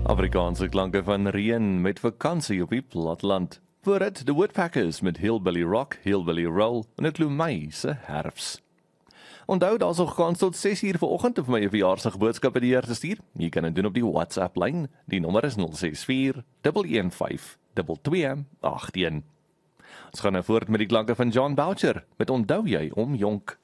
Afrikaanse klanke van reën met vakansie op die platteland. Voor dit, de Woodpeckers met Hillbilly Rock, Hillbilly Roll en het Lumei se herfs. Onthou, daar is nog kans tot 6 uur vanoggend om my 'n verjaarsdagboodskap by die heer te stuur. Jy kan dit doen op die WhatsApp-lyn. Die nommer is 064 115 2281. Ons gaan nou voort met die klanke van John Boucher met Onthou jy om jonk.